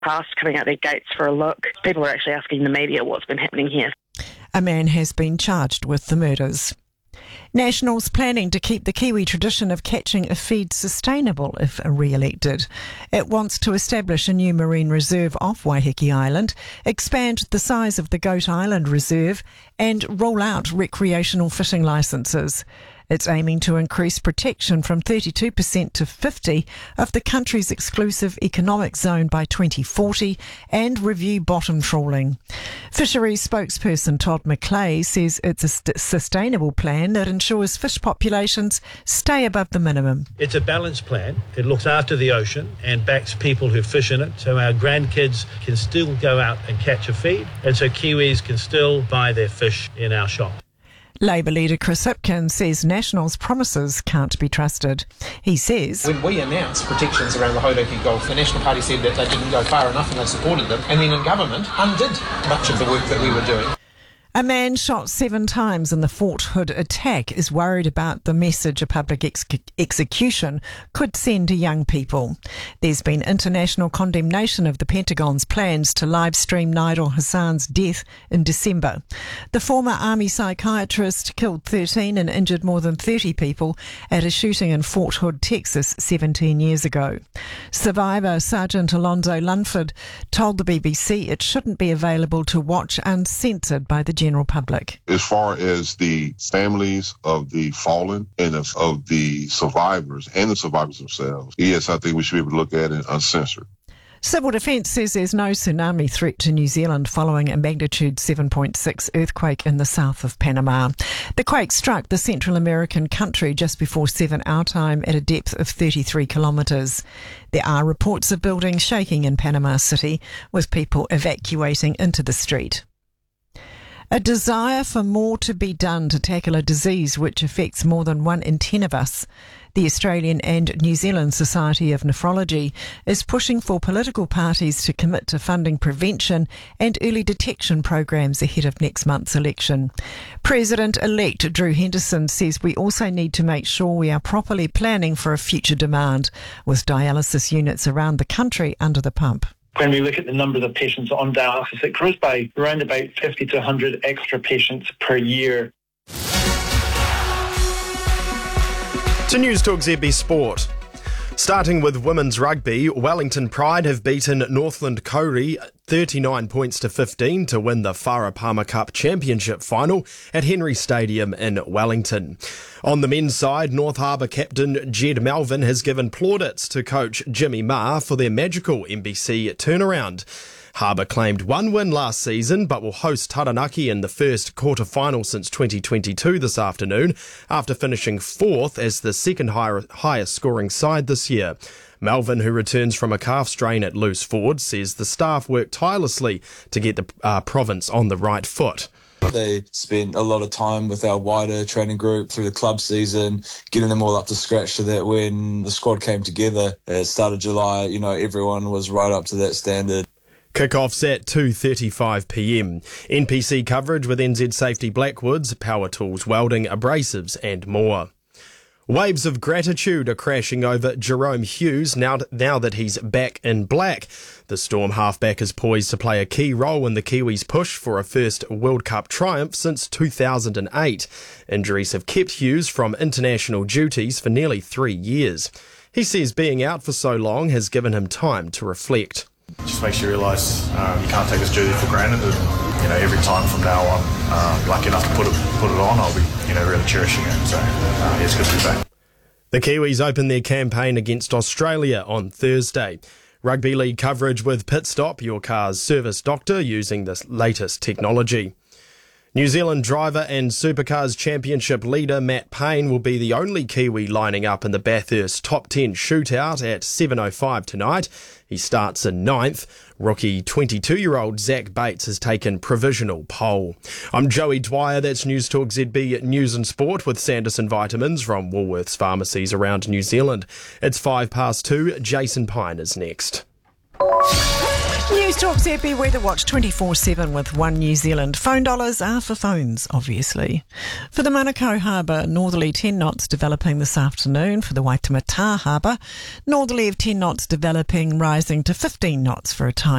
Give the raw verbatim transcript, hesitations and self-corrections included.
past, coming out their gates for a look. People are actually asking the media what's been happening here. A man has been charged with the murders. Nationals planning to keep the Kiwi tradition of catching a feed sustainable if re-elected. It wants to establish a new marine reserve off Waiheke Island, expand the size of the Goat Island Reserve and roll out recreational fishing licences. It's aiming to increase protection from thirty-two percent to fifty percent of the country's exclusive economic zone by twenty forty and review bottom trawling. Fisheries spokesperson Todd McClay says it's a st- sustainable plan that ensures fish populations stay above the minimum. It's a balanced plan. It looks after the ocean and backs people who fish in it, so our grandkids can still go out and catch a feed, and so Kiwis can still buy their fish in our shop. Labor leader Chris Hipkin says Nationals' promises can't be trusted. He says, when we announced protections around the Hauraki Gulf, the National Party said that they didn't go far enough and they supported them, and then in government undid much of the work that we were doing. A man shot seven times in the Fort Hood attack is worried about the message a public ex- execution could send to young people. There's been international condemnation of the Pentagon's plans to live stream Nigel Hassan's death in December. The former army psychiatrist killed thirteen and injured more than thirty people at a shooting in Fort Hood, Texas, seventeen years ago. Survivor Sergeant Alonzo Lunford told the B B C it shouldn't be available to watch uncensored by the general public. As far as the families of the fallen and of, of the survivors and the survivors themselves, yes, I think we should be able to look at it uncensored. Civil Defence says there's no tsunami threat to New Zealand following a magnitude seven point six earthquake in the south of Panama. The quake struck the Central American country just before seven our time at a depth of thirty-three kilometres. There are reports of buildings shaking in Panama City, with people evacuating into the street. A desire for more to be done to tackle a disease which affects more than one in ten of us. The Australian and New Zealand Society of Nephrology is pushing for political parties to commit to funding prevention and early detection programs ahead of next month's election. President-elect Drew Henderson says we also need to make sure we are properly planning for a future demand, with dialysis units around the country under the pump. When we look at the number of patients on dialysis, it grows by around about fifty to one hundred extra patients per year. To News Talk Z B Sport. Starting with women's rugby, Wellington Pride have beaten Northland Kauri thirty-nine points to fifteen to win the Farah Palmer Cup Championship final at Henry Stadium in Wellington. On the men's side, North Harbour captain Jed Melvin has given plaudits to coach Jimmy Maher for their magical M B C turnaround. Harbour claimed one win last season but will host Taranaki in the first quarter-final since twenty twenty-two this afternoon after finishing fourth as the second higher, highest scoring side this year. Melvin, who returns from a calf strain at Loose Ford, says the staff worked tirelessly to get the uh, province on the right foot. They spent a lot of time with our wider training group through the club season, getting them all up to scratch so that when the squad came together at the start of July, you know, everyone was right up to that standard. Kick-off's at two thirty-five p m. N P C coverage with N Z Safety Blackwoods, Power Tools Welding, Abrasives and more. Waves of gratitude are crashing over Jerome Hughes now, now that he's back in black. The Storm halfback is poised to play a key role in the Kiwis' push for a first World Cup triumph since two thousand eight. Injuries have kept Hughes from international duties for nearly three years. He says being out for so long has given him time to reflect. Just makes you realise um, you can't take this jersey for granted. And, you know, every time from now on, uh, lucky enough to put it put it on, I'll be you know really cherishing it. So uh, yeah, it's good to be back. The Kiwis open their campaign against Australia on Thursday. Rugby league coverage with Pit Stop, your car's service doctor using the latest technology. New Zealand driver and Supercars Championship leader Matt Payne will be the only Kiwi lining up in the Bathurst Top ten shootout at seven oh five tonight. He starts in ninth. Rookie twenty-two-year-old Zach Bates has taken provisional pole. I'm Joey Dwyer, that's News Talk Z B News and Sport with Sanderson Vitamins from Woolworths pharmacies around New Zealand. It's five past two, Jason Pine is next. News News Talk Z B Weather Watch twenty-four seven with One New Zealand. Phone dollars are for phones, obviously. For the Manukau Harbour, northerly ten knots developing this afternoon. For the Waitemata Harbour, northerly of ten knots developing, rising to fifteen knots for a time.